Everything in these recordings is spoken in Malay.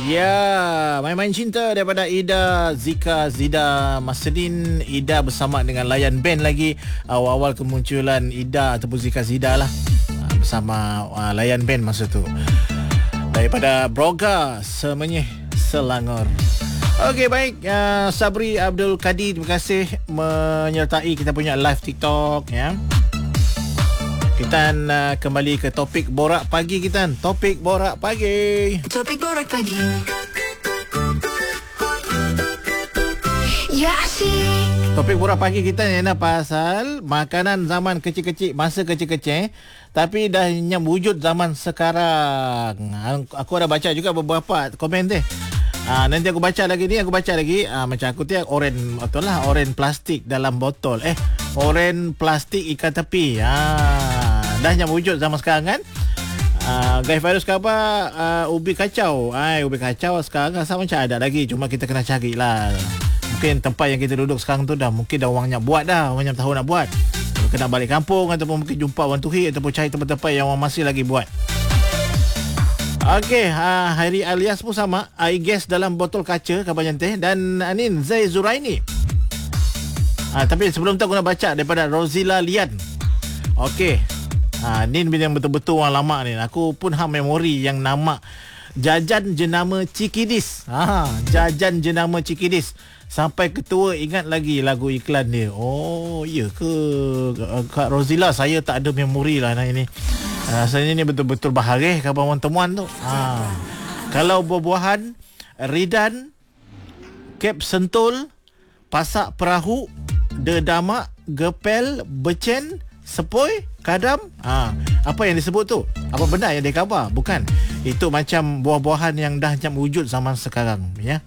Ya, Main-Main Cinta daripada Ida, Zika, Zida, Masdin. Ida bersama dengan Layan Band lagi. Awal-awal kemunculan Ida ataupun Zika Zida lah, bersama Layan Band masa tu. Daripada Broga, Semenyih, Selangor. Okey, baik. Sabri Abdul Kadir, terima kasih menyertai kita punya live TikTok ya. Kita kembali ke topik borak pagi kita. Topik borak pagi. Topik borak pagi. Ya asyik. Topik borak pagi kita ni pasal makanan zaman kecil-kecil, masa kecil-kecil, tapi dah nyam wujud zaman sekarang. Aku ada baca juga beberapa komen deh. Nanti aku baca lagi ni, macam aku tiap oren, betul lah, oren plastik dalam botol. Oren plastik ikan tepi. Dah nyam wujud zaman sekarang kan. Guys, virus ke apa? Ubi kacau. Ubi kacau sekarang rasa macam ada lagi, cuma kita kena carilah. Mungkin tempat yang kita duduk sekarang tu dah mungkin dah orang nak buat dah, orang yang tahu nak buat. Kena balik kampung ataupun mungkin jumpa orang tuhi ataupun cari tempat-tempat yang orang masih lagi buat. Okey, Hairi Alias pun sama. I guess dalam botol kaca kabarnya teh. Dan Anin Zai Zuraini. Tapi sebelum tu aku nak baca daripada Rozila Lian. Okey. Nin yang betul-betul orang lama ni. Aku pun memori yang nama Jajan Jenama Cikidis. Jajan Jenama Cikidis. Sampai ketua ingat lagi lagu iklan dia. Oh, ya ke Kak Rozila? Saya tak ada memori lah ini. Rasanya ni betul-betul bahagia kawan temuan tu. Kalau buah-buahan, Ridan, Kep Sentul, Pasak Perahu, Dedamak, Gepel, Becen, Sepoi, Kadam. Apa yang disebut tu? Apa benda yang dia khabar? Bukan. Itu macam buah-buahan yang dah macam wujud zaman sekarang ya.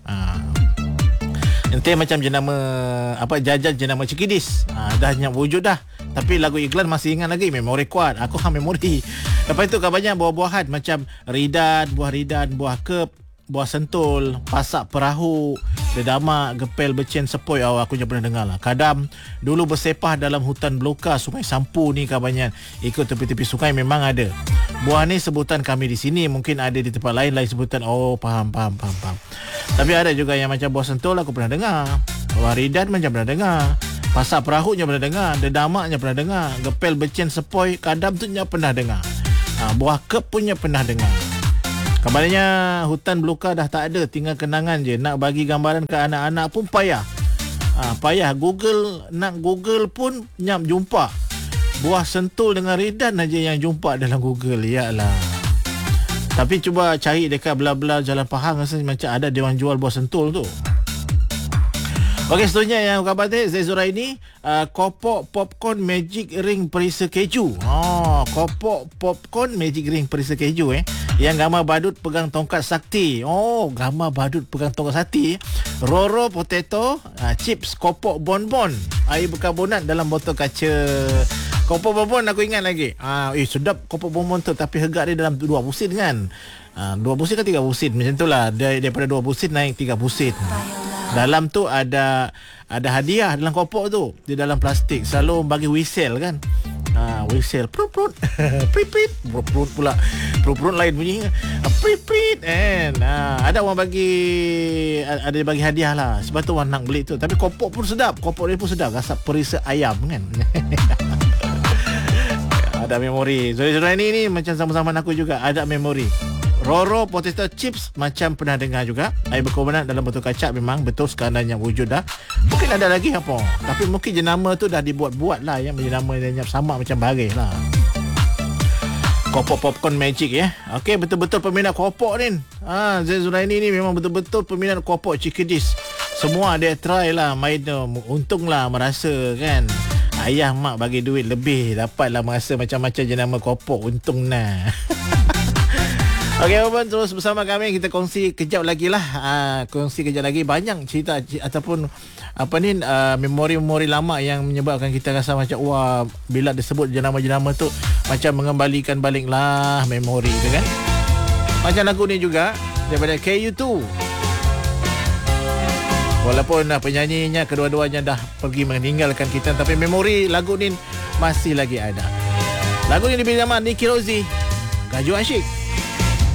Nanti macam jenama jajan jenama Cikidis. Dah nyam wujud dah. Tapi lagu iklan masih ingat lagi. Memori kuat. Aku memori. Lepas itu kabarnya buah-buahan macam buah ridan, buah kep, buah sentul, pasak perahu, dedamak, gepel, becen, sepoi. Aku je pernah dengar lah. Kadam. Dulu bersepah dalam hutan belukar Sungai Sampu ni kabarnya. Ikut tepi-tepi sungai memang ada. Buah ni sebutan kami di sini. Mungkin ada di tempat lain sebutan. Oh, faham. Tapi ada juga yang macam buah sentul aku pernah dengar. Buah ridan macam pernah dengar. Pasak perahunya pernah dengar. Dedamaknya pernah dengar. Gepel, becen, sepoi, kadam tu pernah dengar. Buah kep punya pernah dengar. Kabarnya hutan belukar dah tak ada, tinggal kenangan je. Nak bagi gambaran ke anak-anak pun payah. Payah nak Google pun nyam jumpa. Buah sentul dengan ridan aja yang jumpa dalam Google. Yalah. Tapi cuba cari dekat bela-bela Jalan Pahang, rasanya macam ada dia orang jual buah sentul tu. Okey, seterusnya yang khabar tadi Zezura ini, kopok popcorn magic ring perisa keju. Kopok popcorn magic ring perisa keju yang gambar badut pegang tongkat sakti. Gambar badut pegang tongkat sakti. Roro potato, chips kopok bonbon, air berkarbonat dalam botol kaca. Kopok bonbon aku ingat lagi. Sedap kopok bonbon tu, tapi harga dia dalam 2 pusin kan. 2 pusin ke 3 pusin macam itulah. Daripada 2 pusin naik 3 pusin. Dalam tu ada hadiah dalam kopok tu. Di dalam plastik. Selalu bagi whistle kan. Whistle. Prut-prut. Prit-prit. Prut-prut pula. Prut-prut lain bunyi. Prit-prit. Ada orang bagi hadiah lah. Sebab tu orang nak beli tu. Tapi kopok pun sedap. Kopok dia pun sedap. Rasa perisa ayam kan. Ada memori. Zura ni macam sama-sama aku juga. Ada memori. Roro potato chips macam pernah dengar juga. Air berkarbonat dalam botol kaca memang betul sekarang yang wujud dah. Mungkin ada lagi apa. Tapi mungkin jenama tu dah dibuat-buat lah yang jenama dia sama macam baris lah. Kopok popcorn magic ya. Okey, betul-betul peminat kopok ni. Zuraini ni memang betul-betul peminat kopok Cikidis. Semua dia try lah main tu. Untunglah merasa kan. Ayah mak bagi duit lebih, dapatlah merasa macam-macam jenama kopok. Untung nah. Okey, abang terus bersama kami, kita kongsi kejap lagi lah. Banyak cerita ataupun memori-memori lama yang menyebabkan kita rasa macam wah, bila disebut jenama-jenama tu macam mengembalikan balik lah memori tu kan. Macam lagu ni juga daripada KU2. Walaupun penyanyinya kedua-duanya dah pergi meninggalkan kita, tapi memori lagu ni masih lagi ada. Lagu ni diberi nama Niki Rozi, Gaju Asyik.